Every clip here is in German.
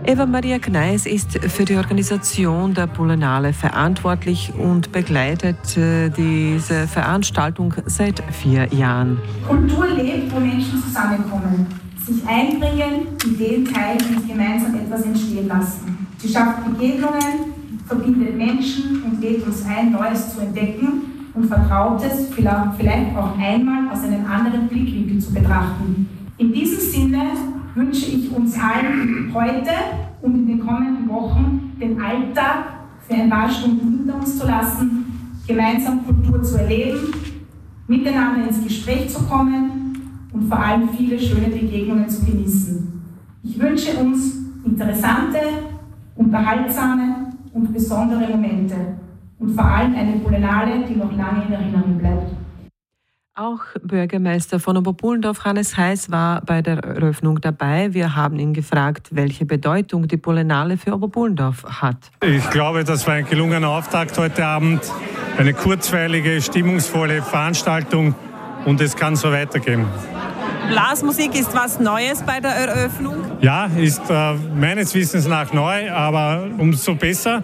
Eva Maria Kneis ist für die Organisation der Pollenale verantwortlich und begleitet diese Veranstaltung seit 4 Jahren. Kultur lebt, wo Menschen zusammenkommen, sich einbringen, Ideen teilen und gemeinsam etwas entstehen lassen. Sie schafft Begegnungen, verbindet Menschen und lädt uns ein, Neues zu entdecken und Vertrautes vielleicht auch einmal aus einem anderen Blickwinkel zu betrachten. In diesem Sinne wünsche ich uns allen heute und in den kommenden Wochen den Alltag für ein paar Stunden hinter uns zu lassen, gemeinsam Kultur zu erleben, miteinander ins Gespräch zu kommen und vor allem viele schöne Begegnungen zu genießen. Ich wünsche uns interessante, unterhaltsame und besondere Momente und vor allem eine Pollenale, die noch lange in Erinnerung bleibt. Auch Bürgermeister von Oberpullendorf, Hannes Heiß, war bei der Eröffnung dabei. Wir haben ihn gefragt, welche Bedeutung die Pollenale für Oberpullendorf hat. Ich glaube, das war ein gelungener Auftakt heute Abend. Eine kurzweilige, stimmungsvolle Veranstaltung und es kann so weitergehen. Blasmusik ist was Neues bei der Eröffnung? Ja, ist meines Wissens nach neu, aber umso besser.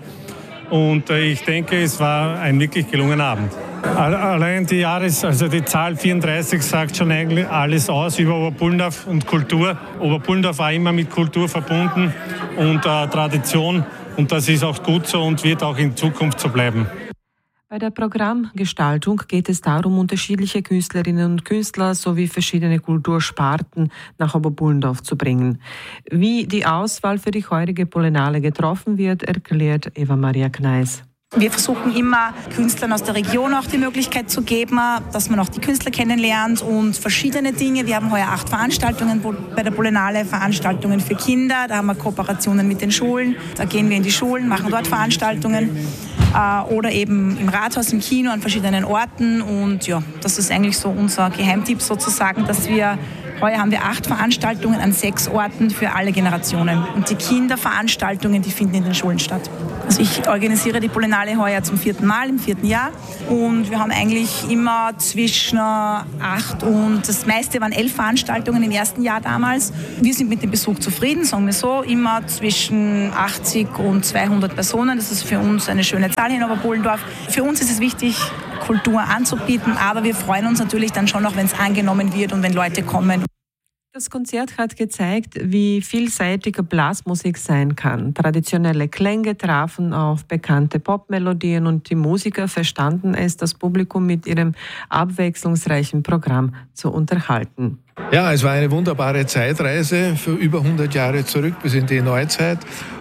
Und ich denke, es war ein wirklich gelungener Abend. Allein die Zahl 34 sagt schon eigentlich alles aus über Oberpullendorf und Kultur. Oberpullendorf war immer mit Kultur verbunden und Tradition. Und das ist auch gut so und wird auch in Zukunft so bleiben. Bei der Programmgestaltung geht es darum, unterschiedliche Künstlerinnen und Künstler sowie verschiedene Kultursparten nach Oberpullendorf zu bringen. Wie die Auswahl für die heurige Pollenale getroffen wird, erklärt Eva Maria Kneis. Wir versuchen immer, Künstlern aus der Region auch die Möglichkeit zu geben, dass man auch die Künstler kennenlernt und verschiedene Dinge. Wir haben heuer 8 Veranstaltungen bei der Pollenale, Veranstaltungen für Kinder. Da haben wir Kooperationen mit den Schulen. Da gehen wir in die Schulen, machen dort Veranstaltungen. Oder eben im Rathaus, im Kino, an verschiedenen Orten. Und ja, das ist eigentlich so unser Geheimtipp sozusagen, dass heuer haben wir 8 Veranstaltungen an 6 Orten für alle Generationen. Und die Kinderveranstaltungen, die finden in den Schulen statt. Also ich organisiere die Pollenale heuer zum 4. Mal, im 4. Jahr. Und wir haben eigentlich immer zwischen 8 und das meiste waren 11 Veranstaltungen im ersten Jahr damals. Wir sind mit dem Besuch zufrieden, sagen wir so. Immer zwischen 80 und 200 Personen. Das ist für uns eine schöne Zahl hier in Oberpullendorf. Für uns ist es wichtig, Kultur anzubieten, aber wir freuen uns natürlich dann schon noch, wenn es angenommen wird und wenn Leute kommen. Das Konzert hat gezeigt, wie vielseitig Blasmusik sein kann. Traditionelle Klänge trafen auf bekannte Popmelodien und die Musiker verstanden es, das Publikum mit ihrem abwechslungsreichen Programm zu unterhalten. Ja, es war eine wunderbare Zeitreise für über 100 Jahre zurück bis in die Neuzeit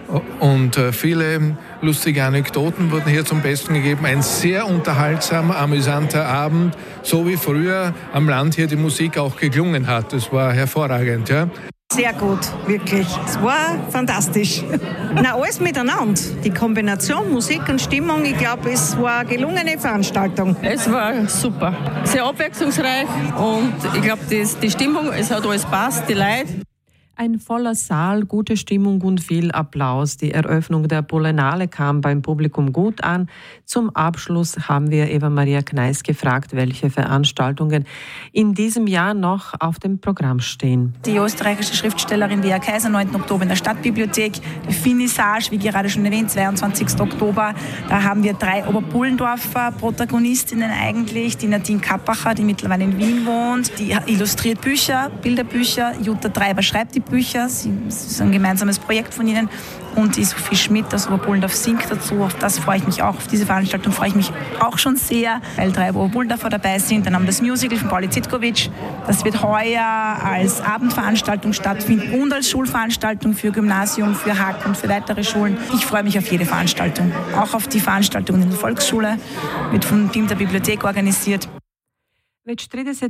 und viele lustige Anekdoten wurden hier zum Besten gegeben. Ein sehr unterhaltsamer, amüsanter Abend, so wie früher am Land hier die Musik auch geklungen hat. Das war hervorragend, ja. Sehr gut, wirklich. Es war fantastisch. Alles miteinander. Die Kombination Musik und Stimmung, ich glaube, es war eine gelungene Veranstaltung. Es war super. Sehr abwechslungsreich und ich glaube, die Stimmung, es hat alles passt, die Leute. Ein voller Saal, gute Stimmung und viel Applaus. Die Eröffnung der Pollenale kam beim Publikum gut an. Zum Abschluss haben wir Eva Maria Kneis gefragt, welche Veranstaltungen in diesem Jahr noch auf dem Programm stehen. Die österreichische Schriftstellerin Lea Kaiser, 9. Oktober in der Stadtbibliothek. Die Finissage, wie gerade schon erwähnt, 22. Oktober. Da haben wir 3 Oberpullendorfer Protagonistinnen eigentlich. Die Nadine Kappacher, die mittlerweile in Wien wohnt. Die illustriert Bücher, Bilderbücher. Jutta Treiber schreibt die Bücher. Es ist ein gemeinsames Projekt von ihnen. Und die Sophie Schmidt aus Oberpullendorf singt dazu. Auf das freue ich mich auch. Auf diese Veranstaltung freue ich mich auch schon sehr, weil 3 Oberpullendorfer dabei sind. Dann haben wir das Musical von Pauli Zitkovic. Das wird heuer als Abendveranstaltung stattfinden und als Schulveranstaltung für Gymnasium, für Hack und für weitere Schulen. Ich freue mich auf jede Veranstaltung. Auch auf die Veranstaltungen in der Volksschule. Wird vom Team der Bibliothek organisiert. Već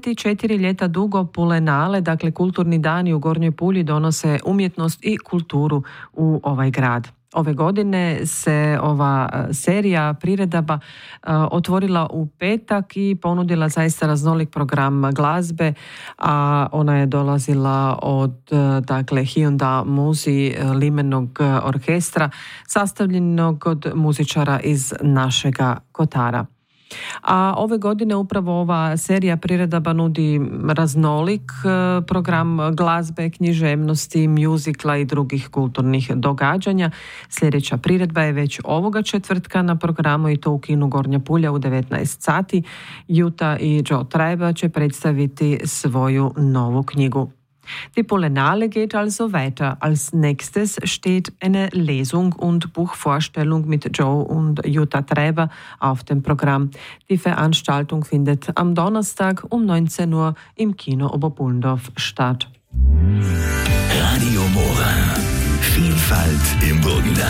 34 ljeta dugo Pollenale, dakle kulturni dani u Gornjoj Pulji, donose umjetnost i kulturu u ovaj grad. Ove godine se ova serija priredaba otvorila u petak i ponudila zaista raznolik program glazbe, a ona je dolazila od Hyundai Muzi limenog orkestra sastavljenog od muzičara iz našega Kotara. A ove godine upravo ova serija priredaba nudi raznolik program glazbe, književnosti, mjuzikla i drugih kulturnih događanja. Sljedeća priredba je već ovoga četvrtka na programu i to u kinu Gornja Pulja u 19 sati. Jutta i Joe Treiber će predstaviti svoju novu knjigu. Die Pollenale geht also weiter. Als nächstes steht eine Lesung und Buchvorstellung mit Joe und Jutta Treiber auf dem Programm. Die Veranstaltung findet am Donnerstag um 19 Uhr im Kino Oberpullendorf statt. Radio Mora. Vielfalt im Burgenland.